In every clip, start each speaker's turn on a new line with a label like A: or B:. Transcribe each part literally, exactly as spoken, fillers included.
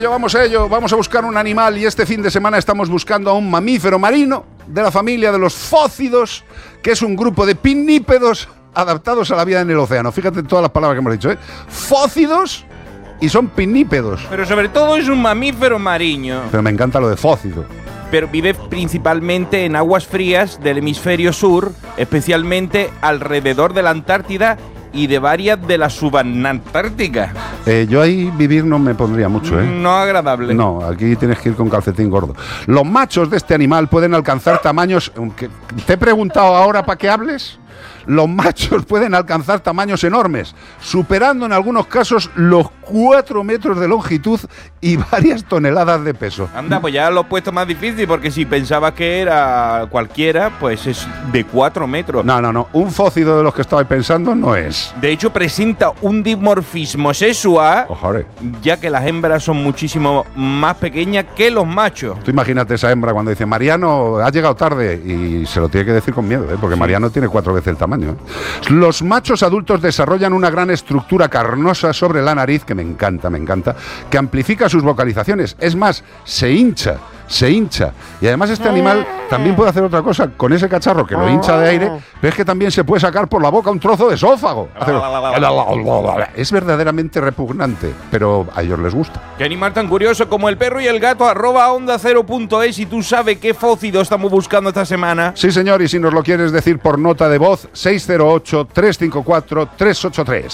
A: Vamos a ello, vamos a buscar un animal y este fin de semana estamos buscando a un mamífero marino de la familia de los fócidos, que es un grupo de pinnípedos adaptados a la vida en el océano. Fíjate todas las palabras que hemos dicho, ¿eh? Fócidos y son pinnípedos.
B: Pero sobre todo es un mamífero marino.
A: Pero me encanta lo de fócido.
B: Pero vive principalmente en aguas frías del hemisferio sur, especialmente alrededor de la Antártida y de varias de la subantártica.
A: Eh, yo ahí vivir no me pondría mucho, ¿eh?
B: No agradable.
A: No, aquí tienes que ir con calcetín gordo. Los machos de este animal pueden alcanzar tamaños... Aunque te he preguntado ahora para que hables. Los machos pueden alcanzar tamaños enormes, superando en algunos casos los cuatro metros de longitud y varias toneladas de peso.
B: Anda, pues ya lo he puesto más difícil, porque si pensabas que era cualquiera, pues es de cuatro metros.
A: No, no, no. Un fócido de los que estabais pensando no es.
B: De hecho, presenta un dimorfismo sexual,
A: Ojalá.
B: ya que las hembras son muchísimo más pequeñas que los machos.
A: Tú imagínate esa hembra cuando dice Mariano, has llegado tarde, y se lo tiene que decir con miedo, ¿eh? Porque sí. Mariano tiene cuatro veces el tamaño. Los machos adultos desarrollan una gran estructura carnosa sobre la nariz, que me encanta, me encanta, que amplifica sus vocalizaciones. Es más, se hincha, se hincha. Y además este animal también puede hacer otra cosa con ese cacharro que lo hincha de aire. Ves que también se puede sacar por la boca un trozo de esófago. Es verdaderamente repugnante, pero a ellos les gusta.
B: Qué animal tan curioso como el perro y el gato. Arroba onda cero punto es. Y tú sabes qué fócido estamos buscando esta semana.
A: Sí, señor, y si nos lo quieres decir por nota de voz, seis cero ocho, tres cinco cuatro, tres ocho tres.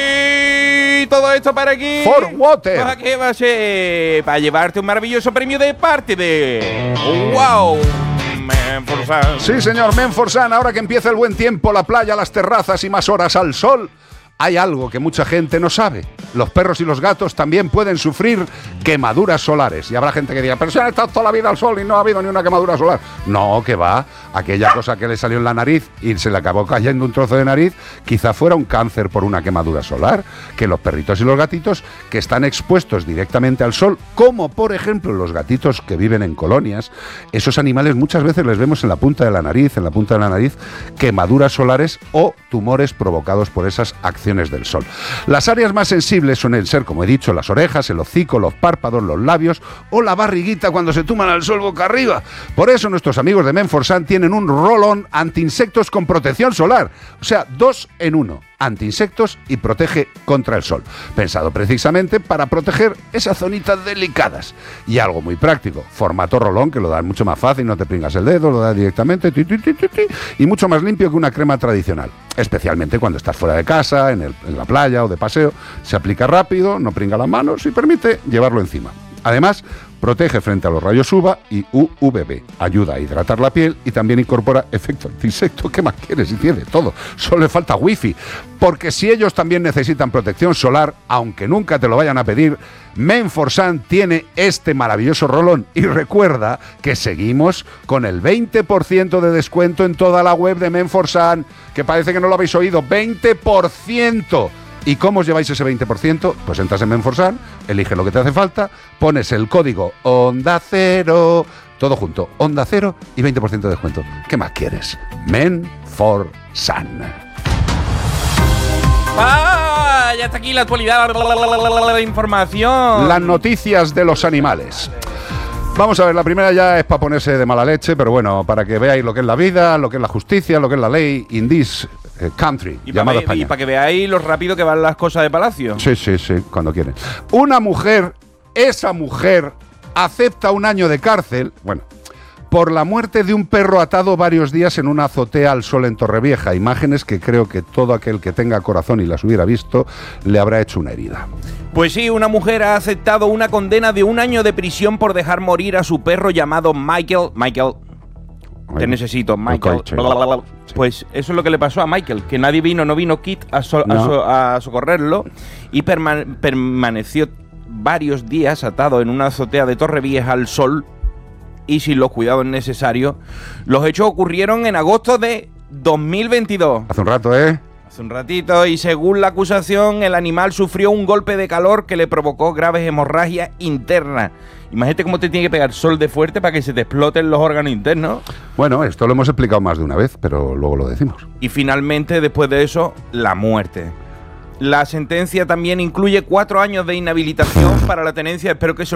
B: Y todo esto para aquí.
A: For Water.
B: ¿Para qué va a ser? Para llevarte un maravilloso premio de parte de ¡Wow! Menforsan.
A: Sí, señor, Menforsan. Ahora que empieza el buen tiempo, la playa, las terrazas y más horas al sol, hay algo que mucha gente no sabe. Los perros y los gatos también pueden sufrir quemaduras solares. Y habrá gente que diga, pero se han estado toda la vida al sol y no ha habido ni una quemadura solar. No, que va. Aquella cosa que le salió en la nariz y se le acabó cayendo un trozo de nariz, quizá fuera un cáncer por una quemadura solar. Que los perritos y los gatitos que están expuestos directamente al sol, como por ejemplo los gatitos que viven en colonias, esos animales muchas veces les vemos en la punta de la nariz, en la punta de la nariz, quemaduras solares o tumores provocados por esas acciones del sol. Las áreas más sensibles suelen ser, como he dicho, las orejas, el hocico, los párpados, los labios o la barriguita cuando se tuman al sol boca arriba. Por eso nuestros amigos de Menforsan tienen un roll-on anti-insectos con protección solar. O sea, dos en uno. Anti-insectos y protege contra el sol. Pensado precisamente para proteger esas zonitas delicadas. Y algo muy práctico, formato rolón, que lo da mucho más fácil, no te pringas el dedo, lo das directamente, ti, ti, ti, ti, ti, y mucho más limpio que una crema tradicional. Especialmente cuando estás fuera de casa, en, el, en la playa o de paseo. Se aplica rápido, no pringa las manos y permite llevarlo encima. Además, protege frente a los rayos U V A y U V B. Ayuda a hidratar la piel y también incorpora efecto anti-insecto. ¿Qué más quieres? Y tiene todo. Solo le falta wifi. Porque si ellos también necesitan protección solar, aunque nunca te lo vayan a pedir, Menforsan tiene este maravilloso rolón. Y recuerda que seguimos con el veinte por ciento de descuento en toda la web de Menforsan, que parece que no lo habéis oído. ¡veinte por ciento! ¿Y cómo os lleváis ese veinte por ciento? Pues entras en Menforsan, elige lo que te hace falta, pones el código Onda Cero, todo junto, Onda Cero y veinte por ciento de descuento. ¿Qué más quieres? Menforsan.
B: ¡Ah! Ya está aquí la actualidad, la, la, la, la, la, la información.
A: Las noticias de los animales. Vamos a ver, la primera ya es para ponerse de mala leche, pero bueno, para que veáis lo que es la vida, lo que es la justicia, lo que es la ley, in this country,
B: y
A: llamado
B: para,
A: España.
B: Y para que veáis lo rápido que van las cosas de Palacio.
A: Sí, sí, sí, cuando quieren. Una mujer, esa mujer, acepta un año de cárcel, bueno, por la muerte de un perro atado varios días en una azotea al sol en Torrevieja. Imágenes que creo que todo aquel que tenga corazón y las hubiera visto le habrá hecho una herida.
B: Pues sí, una mujer ha aceptado una condena de un año de prisión por dejar morir a su perro llamado Michael. Michael, te necesito, Michael.
A: Okay,
B: bla, bla, bla. Sí. Pues eso es lo que le pasó a Michael, que nadie vino, no vino Kit a, so, no. a, so, a socorrerlo y perma- permaneció varios días atado en una azotea de Torrevieja al sol y sin los cuidados necesarios. Los hechos ocurrieron en agosto de dos mil veintidós.
A: Hace un rato, ¿eh?
B: Hace un ratito, y según la acusación, el animal sufrió un golpe de calor que le provocó graves hemorragias internas. Imagínate cómo te tiene que pegar sol de fuerte para que se te exploten los órganos internos.
A: Bueno, esto lo hemos explicado más de una vez, pero luego lo decimos.
B: Y finalmente, después de eso, la muerte. La sentencia también incluye cuatro años de inhabilitación para la tenencia. Espero que eso